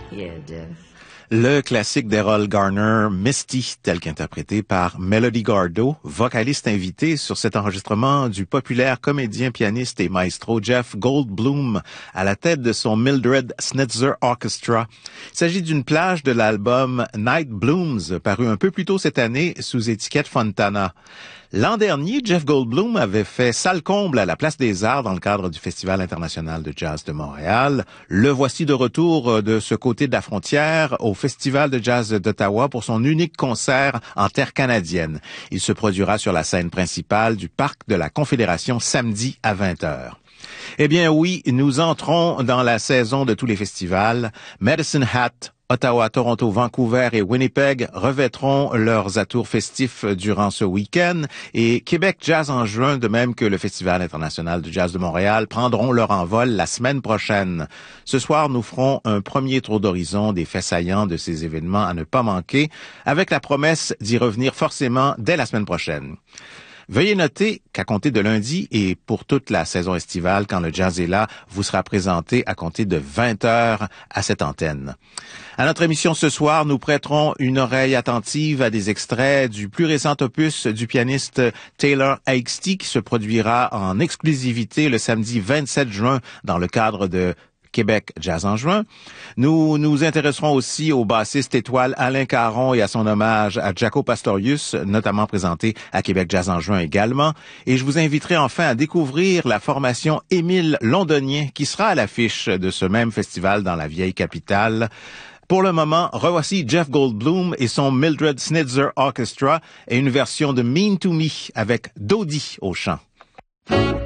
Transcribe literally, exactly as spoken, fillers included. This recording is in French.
Yeah, Jeff. Le classique d'Errol Garner, Misty, tel qu'interprété par Melody Gardot, vocaliste invité sur cet enregistrement du populaire comédien, pianiste et maestro Jeff Goldblum à la tête de son Mildred Snitzer Orchestra. Il s'agit d'une plage de l'album Night Blooms, paru un peu plus tôt cette année sous étiquette Fontana. L'an dernier, Jeff Goldblum avait fait salle comble à la Place des Arts dans le cadre du Festival international de jazz de Montréal. Le voici de retour de ce côté de la frontière au Festival de jazz d'Ottawa pour son unique concert en terre canadienne. Il se produira sur la scène principale du Parc de la Confédération samedi à vingt heures. Eh bien oui, nous entrons dans la saison de tous les festivals. Medicine Hat, Ottawa, Toronto, Vancouver et Winnipeg revêteront leurs atours festifs durant ce week-end et Québec Jazz en juin, de même que le Festival international de jazz de Montréal, prendront leur envol la semaine prochaine. Ce soir, nous ferons un premier tour d'horizon des faits saillants de ces événements à ne pas manquer, avec la promesse d'y revenir forcément dès la semaine prochaine. Veuillez noter qu'à compter de lundi et pour toute la saison estivale, quand le jazz est là, vous sera présenté à compter de vingt heures à cette antenne. À notre émission ce soir, nous prêterons une oreille attentive à des extraits du plus récent opus du pianiste Taylor Haggerty qui se produira en exclusivité le samedi vingt-sept juin dans le cadre de Québec Jazz en juin. Nous nous intéresserons aussi au bassiste étoile Alain Caron et à son hommage à Jaco Pastorius, notamment présenté à Québec Jazz en juin également. Et je vous inviterai enfin à découvrir la formation Émile Londonien qui sera à l'affiche de ce même festival dans la vieille capitale. Pour le moment, revoici Jeff Goldblum et son Mildred Snitzer Orchestra et une version de Mean to Me avec Dodie au chant.